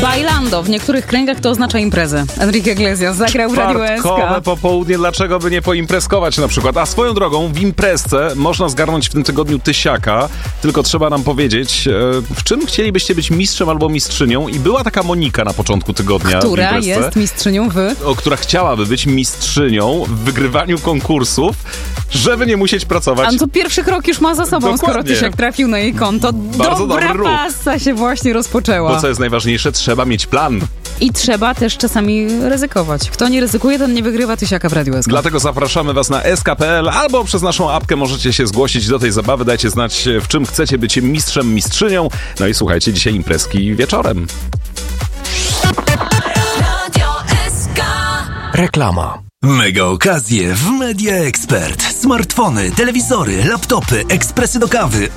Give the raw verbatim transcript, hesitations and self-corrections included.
Bailando. W niektórych kręgach to oznacza imprezę. Enrique Iglesias zagrał w Radiu S K. Czwartkowe popołudnie, dlaczego by nie poimprezkować na przykład? A swoją drogą, w imprezce można zgarnąć w tym tygodniu tysiaka, tylko trzeba nam powiedzieć, w czym chcielibyście być mistrzem albo mistrzynią. I była taka Monika na początku tygodnia Która w imprezce, jest mistrzynią w... o, która chciałaby być mistrzynią w wygrywaniu konkursów, żeby nie musieć pracować. A no to pierwszy krok już ma za sobą, Dokładnie. skoro tysiak trafił na jej konto. Bardzo Dobra dobry ruch. pasa się właśnie rozpoczęła. Bo co jest najważniejsze, trzeba mieć plan. I trzeba też czasami ryzykować. Kto nie ryzykuje, ten nie wygrywa tysiaka w Radiu S K. Dlatego zapraszamy was na s k kropka p l albo przez naszą apkę możecie się zgłosić do tej zabawy. Dajcie znać, w czym chcecie być mistrzem, mistrzynią. No i słuchajcie, dzisiaj imprezki wieczorem. Reklama. Mega okazje w Media Expert. Smartfony, telewizory, laptopy, ekspresy do kawy,